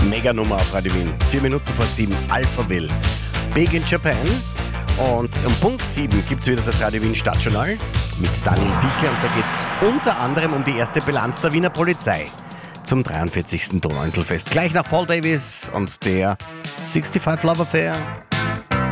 Mega-Nummer auf Radio Wien. 4 Minuten vor 7, Alphaville. Big in Japan. Und um Punkt 7 gibt es wieder das Radio Wien Stadtjournal mit Daniel Bichler. Und da geht es unter anderem um die erste Bilanz der Wiener Polizei zum 43. Donauinselfest. Gleich nach Paul Davis und der 65 Love Affair.